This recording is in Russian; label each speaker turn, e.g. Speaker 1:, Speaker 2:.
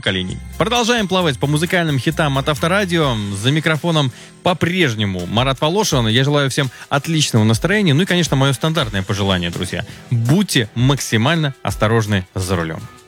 Speaker 1: поколений. Продолжаем плавать по музыкальным хитам от Авторадио. За микрофоном по-прежнему Марат Волошин. Я желаю всем отличного настроения. Ну и, конечно, мое стандартное пожелание, друзья. Будьте максимально осторожны за рулем.